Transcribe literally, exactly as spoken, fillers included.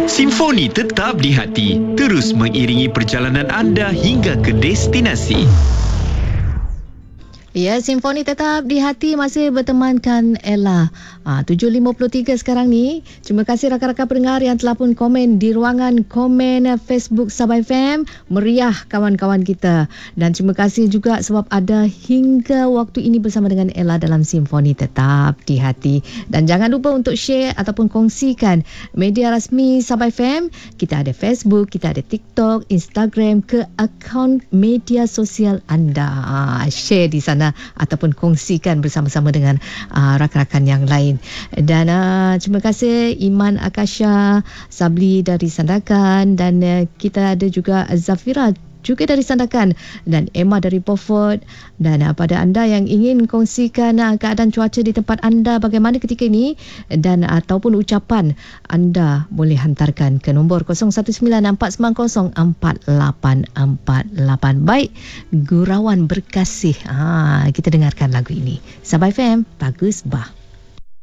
Simfoni tetap di hati, terus mengiringi perjalanan anda hingga ke destinasi. Ya, Simfoni tetap di hati masih bertemankan Ella. Ah, tujuh lima puluh tiga sekarang ni. Terima kasih rakan-rakan pendengar yang telah pun komen di ruangan komen Facebook Sabah F M. Meriah kawan-kawan kita. Dan terima kasih juga sebab ada hingga waktu ini bersama dengan Ella dalam Simfoni tetap di hati. Dan jangan lupa untuk share ataupun kongsikan media rasmi Sabah F M. Kita ada Facebook, kita ada TikTok, Instagram ke akaun media sosial anda. Ah, share di sana ataupun kongsikan bersama-sama dengan uh, rakan-rakan yang lain. Dan uh, terima kasih Iman Akasha Sabli dari Sandakan, dan uh, kita ada juga Zafira juga dari Sandakan, dan Emma dari Beaufort. Dan uh, pada anda yang ingin kongsikan uh, keadaan cuaca di tempat anda bagaimana ketika ini, dan uh, ataupun ucapan, anda boleh hantarkan ke nombor kosong satu sembilan empat sembilan kosong empat lapan empat lapan. Baik, Gurauan Berkasih. Ha, kita dengarkan lagu ini. Sabah F M, bagus bah.